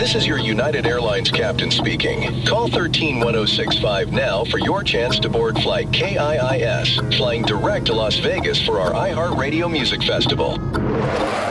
This is your United Airlines captain speaking. Call 131065 now for your chance to board flight KIIS, flying direct to Las Vegas for our iHeartRadio Music Festival.